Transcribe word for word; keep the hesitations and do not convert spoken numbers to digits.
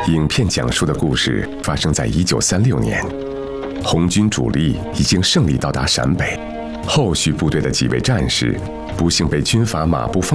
影片讲述的故事发生在一九三六年，红军主力已经胜利到达陕北，后续部队的几位战士不幸被军阀马步芳